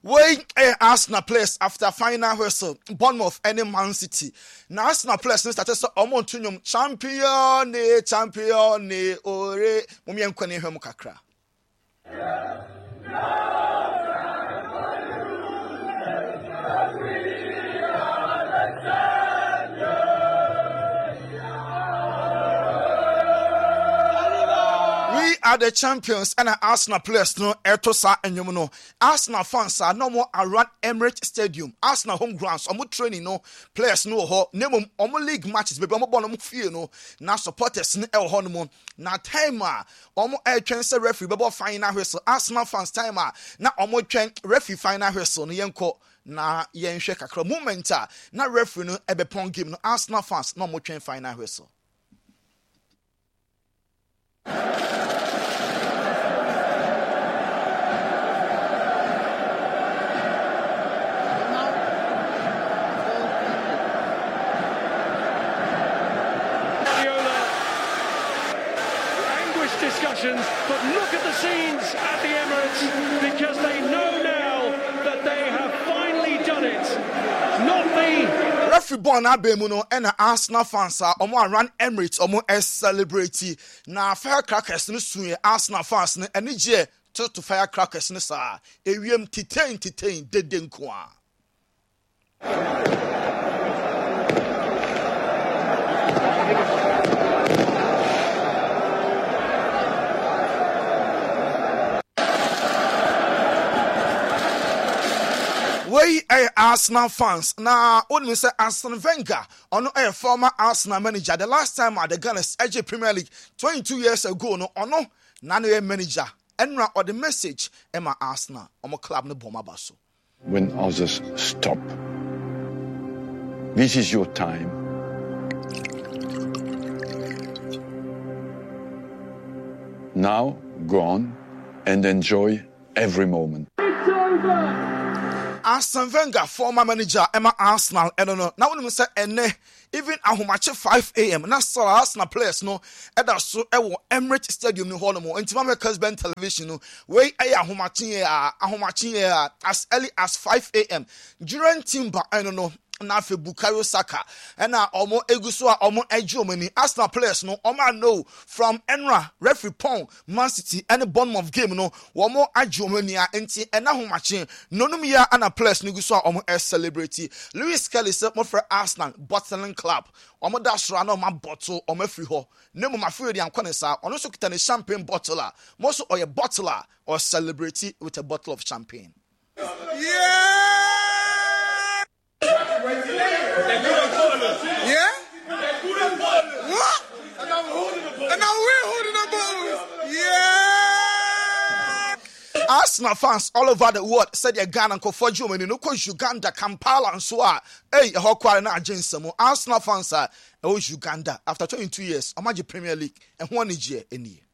Way Arsenal players after final whistle, Bournemouth and Man City. Now Arsenal players started so Omontunium champion, ore Mumian Kone Hemukakra. We are the champions and Arsenal players no Etosa and Yomuno. Arsenal fans are no more around Emirates Stadium. Arsenal home grounds, omo training no players no ho. Nemo omo league matches baby omo bono feel no. Na supporters ni el honmo. Na timer omo twen say referee bebo final whistle. Arsenal fans timer na omo twen referee final whistle no yenko na yenhwe kakra momenta na referee no ebepon game no Arsenal fans no omo twen final whistle. Discussions, but look at the scenes at the Emirates because they know now that they have finally done it. Not the referee born abemuno and Arsenal fans are omo around Emirates omo celebrate na firecrackers no suye Arsenal fans no enije to firecrackers no sa ewiem titain dede nko a. We are Arsenal fans. Now, when we say Arsene Wenger, on a former Arsenal manager, the last time at the Gunners AJ Premier League 22 years ago, no, ono, nano manager, and or the message, Emma Arsenal, omo club no bomba basso. When others stop, this is your time. Now, go on and enjoy every moment. it's over. Arsene Wenger, former manager, Emma Arsenal, I don't know. Now when we say even ahomache 5 a.m. na so Arsenal players no eda so ewo Emirates Stadium ni hall mo ntima America's Ben television no we ahomache as early as 5 a.m. during Timber I don't know na fe Bukayo Saka na omo eguso a omo ejomani Arsenal players no omo know from Enra referee Pong Man City and Bournemouth game no omo ejomani a enti na homache nonum ya ana players no guso a omo celebrity Lewis Kelly say mo for Arsenal bottling club omo dasra na omo bottle omo free ho nemu mafiri di ankwane sa ono so kita ne champagne bottle a mo so oye bottler or celebrity with a bottle of champagne. Yeah. Yeah? What? And now we're holding the ball. Yeah. Arsenal fans all over the world said they're Ghana for Germany, no cause Uganda, Kampala, and so on. Hey, a Hawkeye and Argentina. Arsenal fans are Uganda after 22 years. Amaji Premier League and 1 year in here.